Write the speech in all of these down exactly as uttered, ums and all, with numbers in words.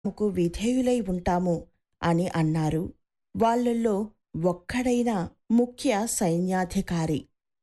ముకు విధేయులై ఉంటాము అని అన్నారు. వాళ్ళల్లో ఒక్కడైన ముఖ్య సైన్యాధికారి.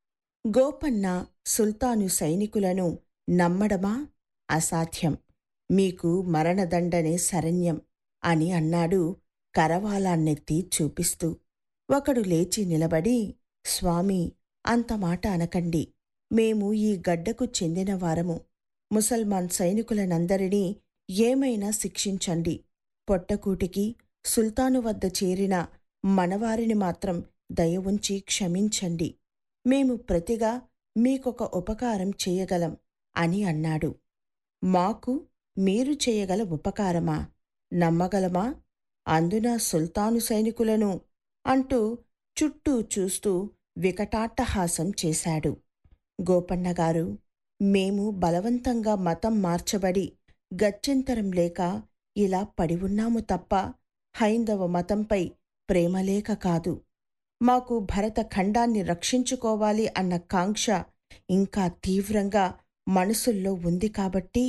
గోపన్న సుల్తాను సైనికులను నమ్మడమా? అసాధ్యం. మీకు మరణదండనే శరణ్యం అని అన్నాడు కరవాలాన్నెత్తి చూపిస్తూ. ఒకడు లేచి నిలబడి, స్వామీ, అంత మాట అనకండి. మేము ఈ గడ్డకు చెందినవారము. ముసల్మాన్ సైనికులనందరినీ ఏమైనా శిక్షించండి. పొట్టకూటికి సుల్తాను వద్ద చేరిన మనవారిని మాత్రం దయ ఉంచి క్షమించండి. మేము ప్రతిగా మీకొక ఉపకారం చేయగలం అని అన్నాడు. మాకు మీరు చేయగల ఉపకారమా? నమ్మగలమా? అందున సుల్తాను సైనికులను అంటూ చుట్టూ చూస్తూ వికటాట్టహాసం చేశాడు. గోపన్నగారు, మేము బలవంతంగా మతం మార్చబడి గత్యంతరం లేక ఇలా పడి ఉన్నాము తప్ప హైందవ మతంపై ప్రేమలేక కాదు. మాకు భరత ఖండాన్ని రక్షించుకోవాలి అన్న కాంక్ష ఇంకా తీవ్రంగా మనసుల్లో ఉంది కాబట్టి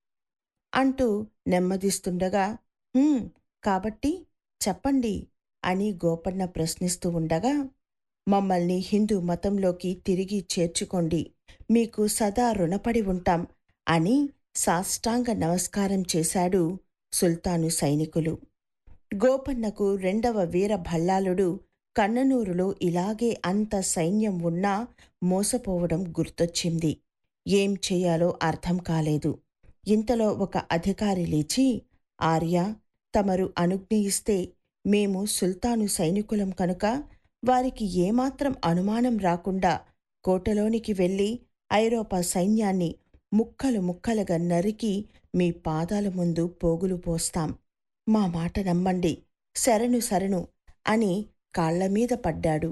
అంటూ నెమ్మదిస్తుండగా, "హుం, కాబట్టి చెప్పండి" అని గోపన్న ప్రశ్నిస్తూ ఉండగా, మమ్మల్ని హిందూ మతంలోకి తిరిగి చేర్చుకోండి, మీకు సదా రుణపడి ఉంటాం అని సాష్టాంగ నమస్కారం చేశాడు సుల్తాను సైనికులు. గోపన్నకు రెండవ వీర భల్లాలుడు కన్ననూరులో ఇలాగే అంత సైన్యం ఉన్నా మోసపోవడం గుర్తొచ్చింది. ఏం చెయ్యాలో అర్థం కాలేదు. ఇంతలో ఒక అధికారి లేచి, ఆర్య, తమరు అనుజ్ఞయిస్తే మేము సుల్తాను సైనికులం కనుక వారికి ఏమాత్రం అనుమానం రాకుండా కోటలోనికి వెళ్ళి ఐరోపా సైన్యాన్ని ముక్కలు ముక్కలుగా నరికి మీ పాదాల ముందు పోగులు పోస్తాం. మా మాట నమ్మండి, శరణు శరణు అని కాళ్లమీద పడ్డాడు.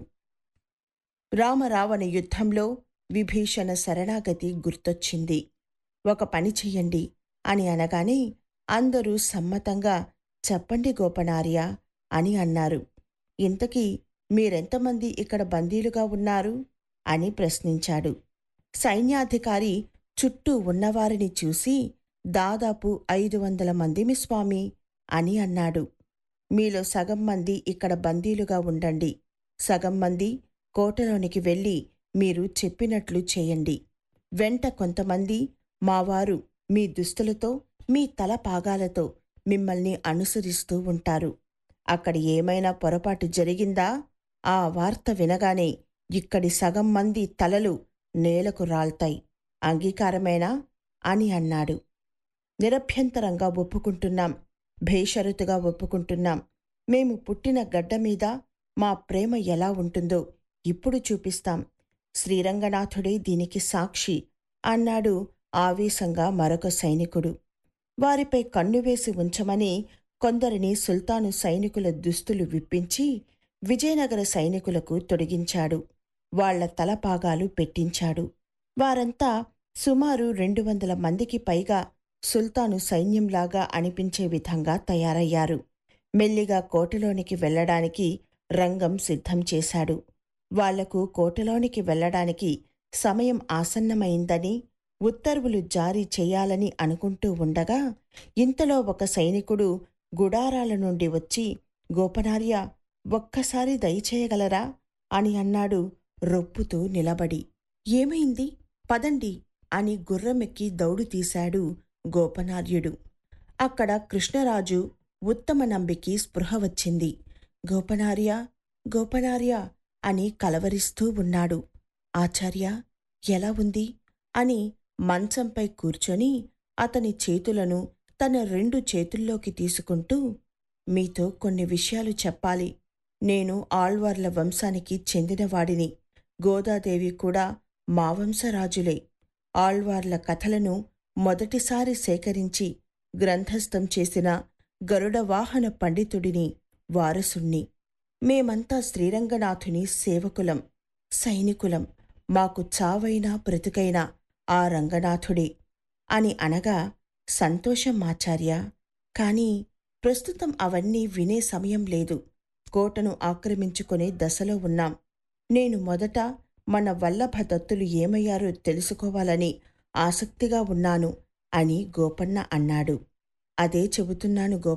రామరావణ యుద్ధంలో విభీషణ శరణాగతి గుర్తొచ్చింది. ఒక పని చెయ్యండి అని అనగానే అందరూ సమ్మతంగా చెప్పండి గోపనార్య అని అన్నారు. ఇంతకీ మీరెంతమంది ఇక్కడ బందీలుగా ఉన్నారు అని ప్రశ్నించాడు. సైన్యాధికారి చుట్టూ ఉన్నవారిని చూసి, దాదాపు ఐదు వందల మందిమి స్వామి అని అన్నాడు. మీలో సగం మంది ఇక్కడ బందీలుగా ఉండండి, సగం మంది కోటలోనికి వెళ్ళి మీరు చెప్పినట్లు చేయండి. వెంట కొంతమంది మావారు మీ దుస్తులతో, మీ తల పాగాలతో మిమ్మల్ని అనుసరిస్తూ ఉంటారు. అక్కడ ఏమైనా పొరపాటు జరిగిందా, ఆ వార్త వినగానే ఇక్కడి సగం మంది తలలు నేలకు రాల్తాయి. అంగీకారమేనా అని అన్నాడు. నిరభ్యంతరంగా ఒప్పుకుంటున్నాం, భేషరతుగా ఒప్పుకుంటున్నాం. మేము పుట్టిన గడ్డ మీద మా ప్రేమ ఎలా ఉంటుందో ఇప్పుడు చూపిస్తాం. శ్రీరంగనాథుడే దీనికి సాక్షి అన్నాడు ఆవేశంగా మరొక సైనికుడు. వారిపై కన్నువేసి ఉంచమని కొందరిని సుల్తాను సైనికుల దుస్తులు విప్పించి విజయనగర సైనికులకు తొడిగించాడు. వాళ్ల తలపాగాలు పెట్టించాడు. వారంతా సుమారు రెండు వందల మందికి పైగా సుల్తాను సైన్యంలాగా అనిపించే విధంగా తయారయ్యారు. మెల్లిగా కోటలోనికి వెళ్లడానికి రంగం సిద్ధం చేశాడు. వాళ్లకు కోటలోనికి వెళ్లడానికి సమయం ఆసన్నమైందని, ఉత్తర్వులు జారీ చేయాలని అనుకుంటూ ఉండగా ఇంతలో ఒక సైనికుడు గుడారాల నుండి వచ్చి, గోపనార్య, ఒక్కసారి దయచేయగలరా అని అన్నాడు రొప్పుతూ నిలబడి. ఏమైంది, పదండి అని గుర్రమెక్కి దౌడు తీశాడు గోపనార్యుడు. అక్కడ కృష్ణరాజు ఉత్తమ నంబికి స్పృహ వచ్చింది. గోపనార్య, గోపనార్య అని కలవరిస్తూ ఉన్నాడు. ఆచార్య, ఎలా ఉంది అని మంచంపై కూర్చొని అతని చేతులను తన రెండు చేతుల్లోకి తీసుకుంటూ, మీతో కొన్ని విషయాలు చెప్పాలి. నేను ఆళ్వార్ల వంశానికి చెందినవాడిని. గోదాదేవి కూడా మా వంశరాజులే. ఆళ్వార్ల కథలను మొదటిసారి సేకరించి గ్రంథస్థం చేసిన గరుడవాహన పండితుడిని, వారసుణ్ణి. మేమంతా శ్రీరంగనాథుని సేవకులం, సైనికులం. మాకు చావైనా బ్రతుకైనా ఆ రంగనాథుడే అని అనగా, సంతోషం ఆచార్య, కానీ ప్రస్తుతం అవన్నీ వినే సమయం లేదు. కోటను ఆక్రమించుకునే దశలో ఉన్నాం. నేను మొదట మన వల్లభదత్తులు ఏమయ్యారో తెలుసుకోవాలని ఆసక్తిగా ఉన్నాను అని గోపన్న అన్నాడు. అదే చెబుతున్నాను గోపన్న.